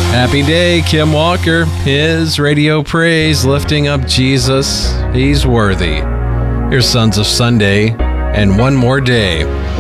Happy day, Kim Walker. His radio praise lifting up Jesus. He's worthy. Here's Sons of Sunday and One More Day.